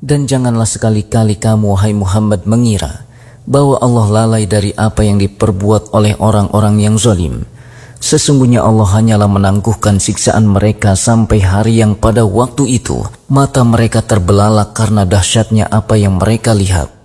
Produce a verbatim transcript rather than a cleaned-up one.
Dan janganlah sekali-kali kamu, wahai Muhammad, mengira bahwa Allah lalai dari apa yang diperbuat oleh orang-orang yang zalim. Sesungguhnya Allah hanyalah menangguhkan siksaan mereka sampai hari yang pada waktu itu mata mereka terbelalak karena dahsyatnya apa yang mereka lihat.